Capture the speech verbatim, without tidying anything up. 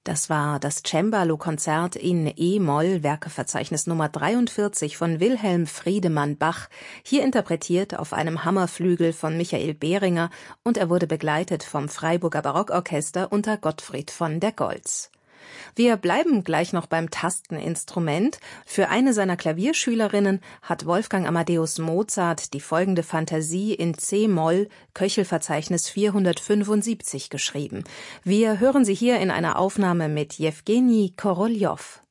Das war das Cembalo-Konzert in E-Moll, Werkeverzeichnis Nummer dreiundvierzig von Wilhelm Friedemann Bach, hier interpretiert auf einem Hammerflügel von Michael Behringer, und er wurde begleitet vom Freiburger Barockorchester unter Gottfried von der Goltz. Wir bleiben gleich noch beim Tasteninstrument. Für eine seiner Klavierschülerinnen hat Wolfgang Amadeus Mozart die folgende Fantasie in C-Moll, Köchelverzeichnis vierhundertfünfundsiebzig, geschrieben. Wir hören sie hier in einer Aufnahme mit Jewgeni Koroljow.